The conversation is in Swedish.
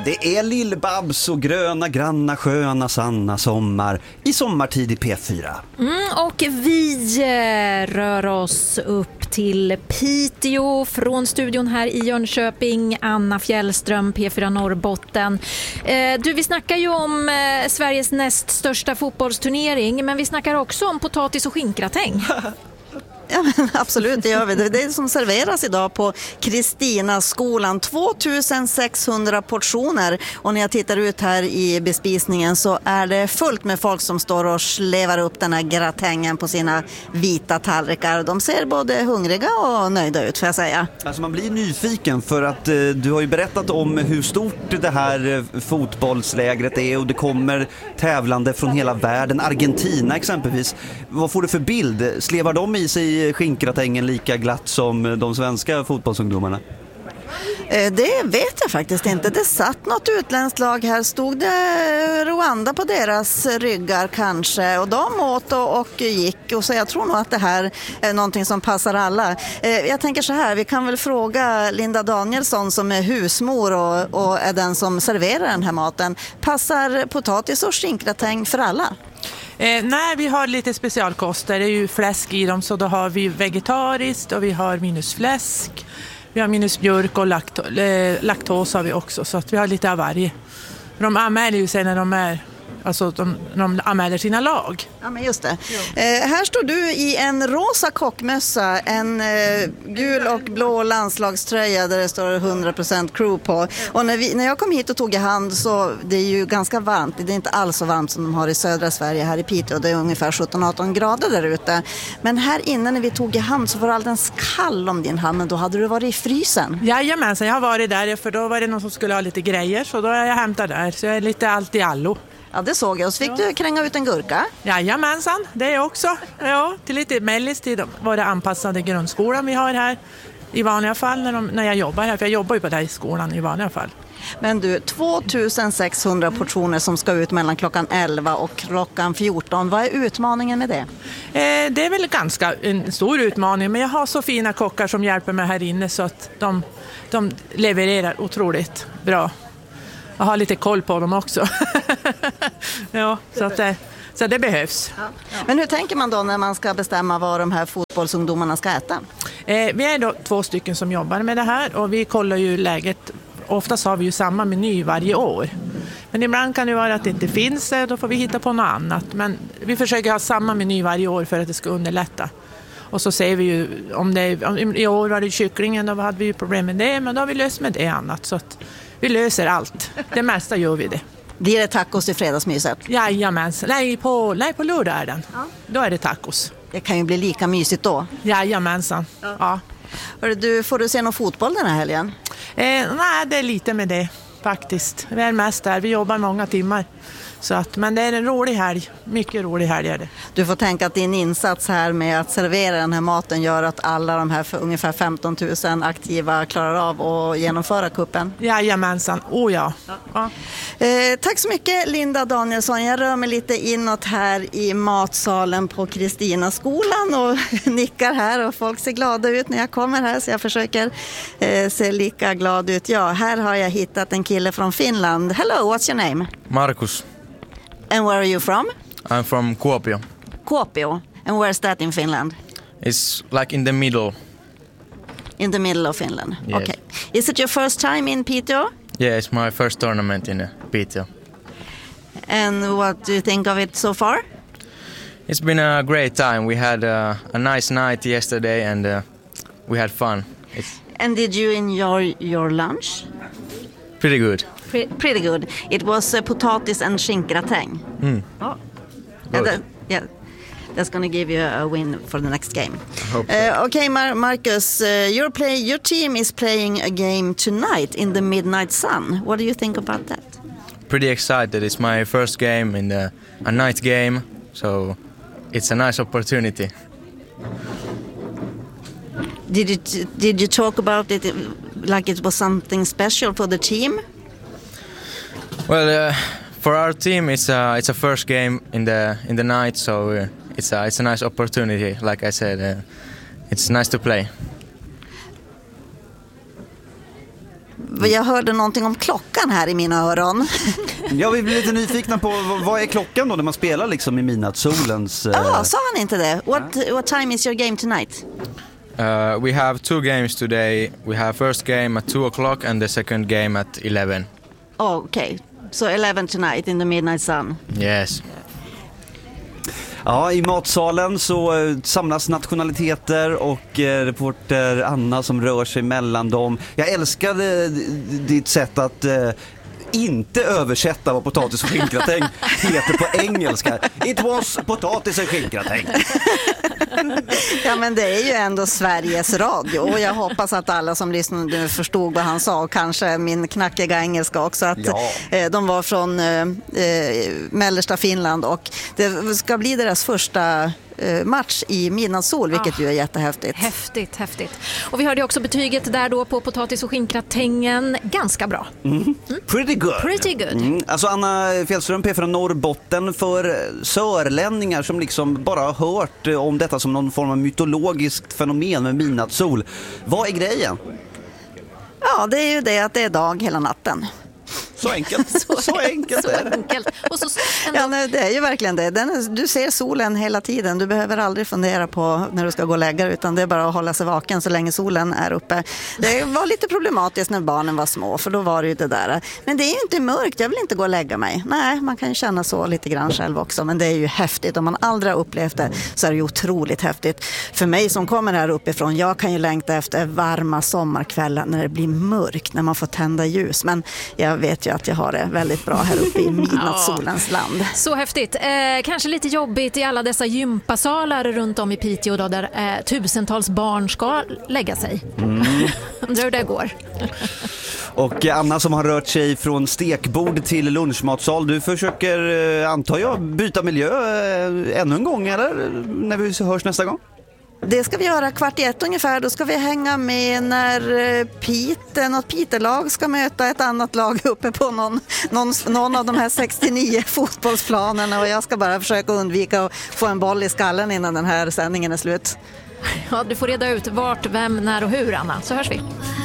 Det är Lill-Babs och gröna, granna, sköna, sanna sommar i sommartid i P4. Och vi rör oss upp till Piteå från studion här i Jönköping. Anna Fjällström, P4 Norrbotten. Vi snackar ju om Sveriges näst största fotbollsturnering, men vi snackar också om potatis och skinkgratäng. Ja, men absolut, det gör vi. Det är det som serveras idag på Kristinaskolan. 2600 portioner. Och när jag tittar ut här i bespisningen så är det fullt med folk som står och slevar upp den här gratängen på sina vita tallrikar. De ser både hungriga och nöjda ut, får jag säga. Alltså man blir nyfiken för att du har ju berättat om hur stort det här fotbollslägret är och det kommer tävlande från hela världen. Argentina exempelvis. Vad får du för bild? Slevar de i sig skinkgratängen lika glatt som de svenska fotbollsungdomarna? Det vet jag faktiskt inte. Det satt något utländskt lag här. Stod det Rwanda på deras ryggar kanske? Och de åt och gick. Och så jag tror nog att det här är någonting som passar alla. Jag tänker så här, vi kan väl fråga Linda Danielsson som är husmor och är den som serverar den här maten. Passar potatis och skinkgratäng för alla? Nej, vi har lite specialkoster. Det är ju fläsk i dem, så då har vi vegetariskt och vi har minus fläsk. Vi har minus mjölk och laktos har vi också, så att vi har lite av varje. De anmäler ju sig när de är, alltså de anmäler sina lag. Ja, men just det. Ja. Här står du i en rosa kockmössa, en gul och blå landslagströja där det står 100% crew på. Och när jag kom hit och tog i hand så det är ju ganska varmt. Det är inte alls så varmt som de har i södra Sverige här i Piteå. Det är ungefär 17-18 grader där ute. Men här inne när vi tog i hand så var det alldeles kall om din hand, men då hade du varit i frysen. Jajamensan, jag har varit där för då var det någon som skulle ha lite grejer, så då har jag hämtat där. Så jag är lite allt i allo. Ja, det såg jag. Och så fick du kränga ut en gurka. Jajamensan, det är också. Ja, till lite mellis till var det anpassade grundskolan vi har här i vanliga fall när jag jobbar här. För jag jobbar ju på den här skolan i vanliga fall. Men du, 2600 portioner som ska ut mellan klockan 11 och klockan 14. Vad är utmaningen med det? Det är väl ganska en stor utmaning, men jag har så fina kockar som hjälper mig här inne så att de levererar otroligt bra. Jag har lite koll på dem också. Ja, så det behövs. Ja. Men hur tänker man då när man ska bestämma vad de här fotbollsungdomarna ska äta? Vi är då 2 stycken som jobbar med det här och vi kollar ju läget. Oftast har vi ju samma meny varje år. Men ibland kan det vara att det inte finns, då får vi hitta på något annat. Men vi försöker ha samma meny varje år för att det ska underlätta. Och så ser vi ju, om i år var det kycklingen, då hade vi ju problem med det, men då har vi löst med det annat. Så att vi löser allt. Det mesta gör vi det. Det är tacos i fredagsmyset? Jajamensan. Nej, på lördag är den. Ja. Då är det tacos. Det kan ju bli lika mysigt då. Jajamensan. Ja. Får du se någon fotboll den här helgen? Nej, det är lite med det faktiskt. Vi är mest där. Vi jobbar många timmar. Så att, men det är en rolig helg. Mycket rolig helg är det. Du får tänka att din insats här med att servera den här maten gör att alla de här ungefär 15 000 aktiva klarar av att genomföra kuppen. Jajamensan, ja. Tack så mycket Linda Danielsson. Jag rör mig lite inåt här i matsalen på Kristinaskolan och nickar här och folk ser glada ut när jag kommer här, så jag försöker se lika glad ut. Ja, här har jag hittat en kille från Finland. Hello, what's your name? Markus. And where are you from? I'm from Kuopio. Kuopio. And where's that in Finland? It's like in the middle. In the middle of Finland? Yes. Okay. Is it your first time in Piteå? Yeah, it's my first tournament in Piteå. And what do you think of it so far? It's been a great time. We had a nice night yesterday and we had fun. And did you enjoy your lunch? Pretty good. Pretty good. It was potatis and skinkgratäng. Oh. Yeah, that's going to give you a win for the next game. I hope so. Okay, Marcus, your team is playing a game tonight in the midnight sun. What do you think about that? Pretty excited. It's my first game in a night game, so it's a nice opportunity. Did you talk about it like it was something special for the team? Well, for our team, it's a first game in the night, so it's a nice opportunity. Like I said, it's nice to play. Jag hörde någonting om klockan här i mina öron. Ja, vi blir lite nyfikna på vad är klockan då när man spelar liksom i midnattssolens... Sa han inte det? What time is your game tonight? We have 2 games today. We have first game at 2 o'clock and the second game at 11. Oh, okay. So 11 tonight in the midnight sun. Yes. Ja, i matsalen så samlas nationaliteter och reporter Anna som rör sig mellan dem. Jag älskade ditt sätt att inte översätta vad potatis och skinkgratäng heter på engelska. It was potatis och skinkgratäng. Ja, men det är ju ändå Sveriges Radio och jag hoppas att alla som lyssnade förstod vad han sa och kanske min knackiga engelska också, att de var från mellersta Finland och det ska bli deras första match i midnattssol, vilket ju är jättehäftigt. Häftigt. Och vi hörde också betyget där då på potatis och skinkgratängen. Ganska bra. Pretty good. Alltså Anna Fjällström, P4 Norrbotten, för sörlänningar som liksom bara har hört om detta som någon form av mytologiskt fenomen med midnattssol. Vad är grejen? Ja, det är ju det att det är dag hela natten. Så enkelt. Så enkelt är det. Och så ja, nej, det är ju verkligen det. Du ser solen hela tiden. Du behöver aldrig fundera på när du ska gå och lägga, utan det är bara att hålla sig vaken så länge solen är uppe. Det var lite problematiskt när barnen var små, för då var det ju det där. Men det är ju inte mörkt, jag vill inte gå och lägga mig. Nej, man kan ju känna så lite grann själv också, men det är ju häftigt. Om man aldrig har upplevt det så är det ju otroligt häftigt. För mig som kommer här uppifrån, jag kan ju längta efter varma sommarkvällar när det blir mörkt, när man får tända ljus. Men jag vet ju att jag har det väldigt bra här uppe i midnattssolens land. Så häftigt. Kanske lite jobbigt i alla dessa gympasalar runt om i Piteå då, där tusentals barn ska lägga sig. Undrar hur det går. Och Anna som har rört sig från stekbord till lunchmatsal, du försöker, antar jag, byta miljö ännu en gång, eller när vi hörs nästa gång? Det ska vi göra 13:15 ungefär. Då ska vi hänga med när något Pitelag ska möta ett annat lag uppe på någon av de här 69 fotbollsplanerna, och jag ska bara försöka undvika att få en boll i skallen innan den här sändningen är slut. Ja, du får reda ut vart, vem, när och hur, Anna. Så hörs vi.